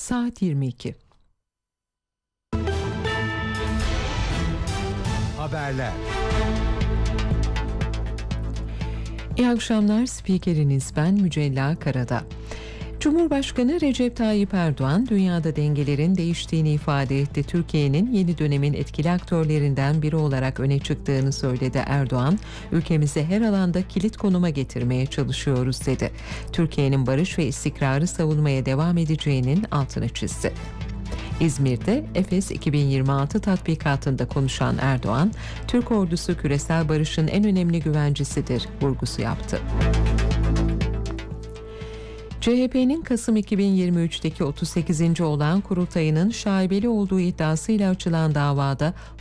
Saat 22. Haberler. İyi akşamlar, spikeriniz ben Mücella Karada. Cumhurbaşkanı Recep Tayyip Erdoğan, dünyada dengelerin değiştiğini ifade etti. Türkiye'nin yeni dönemin etkili aktörlerinden biri olarak öne çıktığını söyledi Erdoğan. Ülkemizi her alanda kilit konuma getirmeye çalışıyoruz dedi. Türkiye'nin barış ve istikrarı savunmaya devam edeceğinin altını çizdi. İzmir'de Efes 2026 tatbikatında konuşan Erdoğan, Türk ordusu küresel barışın en önemli güvencesidir vurgusu yaptı. CHP'nin Kasım 2023'teki 38. olağan kurultayının şaibeli olduğu iddiasıyla açılan davada